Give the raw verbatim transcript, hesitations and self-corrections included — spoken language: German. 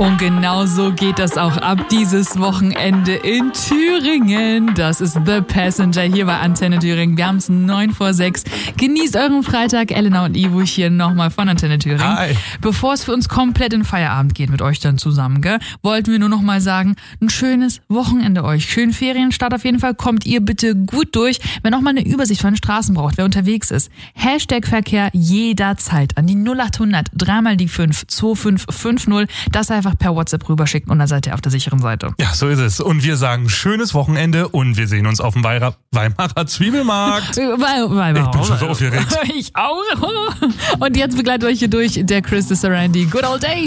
Und genau so geht das auch ab dieses Wochenende in Thüringen. Das ist The Passenger hier bei Antenne Thüringen. Wir haben es neun vor sechs. Genießt euren Freitag. Elena und Ivo hier nochmal von Antenne Thüringen. Hi. Bevor es für uns komplett in Feierabend geht mit euch dann zusammen, gell, wollten wir nur noch mal sagen, ein schönes Wochenende euch. Schönen Ferienstart auf jeden Fall. Kommt ihr bitte gut durch. Wenn auch mal eine Übersicht von den Straßen braucht, wer unterwegs ist. Hashtag Verkehr jederzeit an die null acht hundert dreimal die fünf zwei fünf fünf null. Das einfach per WhatsApp rüberschicken und dann seid ihr auf der sicheren Seite. Ja, so ist es. Und wir sagen schönes Wochenende und wir sehen uns auf dem Weira- Weimarer Zwiebelmarkt. Weimarer. Ich bin schon so aufgeregt. Ich auch. Und jetzt begleitet euch hier durch der Chris de Sarandi. Good old days.